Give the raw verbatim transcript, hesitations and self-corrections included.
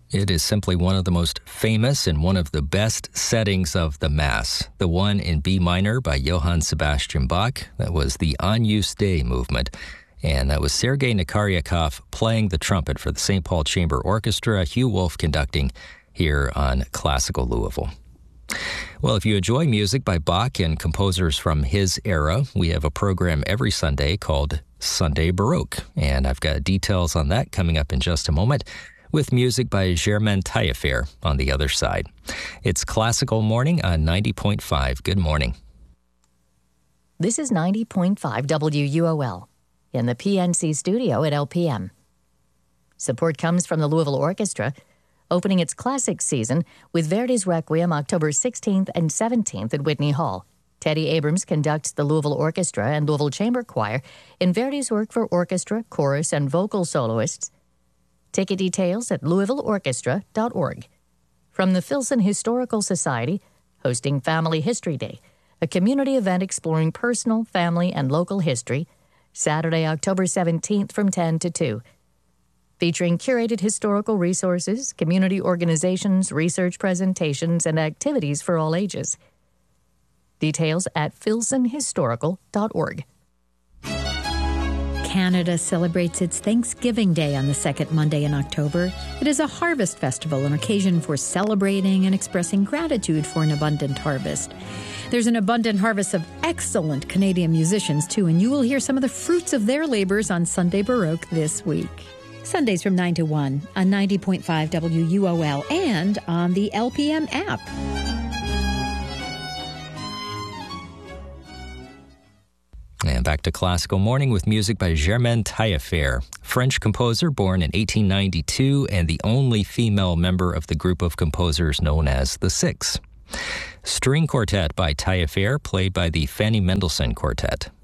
It is simply one of the most famous and one of the best settings of the Mass, the one in B minor by Johann Sebastian Bach. That was the Agnus Dei movement, and that was Sergei Nikaryakov playing the trumpet for the Saint Paul Chamber Orchestra, Hugh Wolf conducting here on Classical Louisville. Well, if you enjoy music by Bach and composers from his era, we have a program every Sunday called Sunday Baroque, and I've got details on that coming up in just a moment, with music by Germaine Taillefer on the other side. It's Classical Morning on ninety point five. Good morning. This is ninety point five W U O L in the P N C studio at L P M. Support comes from the Louisville Orchestra, opening its classic season with Verdi's Requiem October sixteenth and seventeenth at Whitney Hall. Teddy Abrams conducts the Louisville Orchestra and Louisville Chamber Choir in Verdi's work for orchestra, chorus, and vocal soloists. Ticket details at louisville orchestra dot org. From the Filson Historical Society, hosting Family History Day, a community event exploring personal, family, and local history, Saturday, October seventeenth from ten to two. Featuring curated historical resources, community organizations, research presentations, and activities for all ages. Details at filson historical dot org. Canada celebrates its Thanksgiving Day on the second Monday in October. It is a harvest festival, an occasion for celebrating and expressing gratitude for an abundant harvest. There's an abundant harvest of excellent Canadian musicians, too, and you will hear some of the fruits of their labors on Sunday Baroque this week. Sundays from nine to one on ninety point five W U O L and on the L P M app. And back to Classical Morning with music by Germaine Taillefer, French composer born in eighteen ninety-two and the only female member of the group of composers known as the Six. String Quartet by Taillefer, played by the Fanny Mendelssohn Quartet.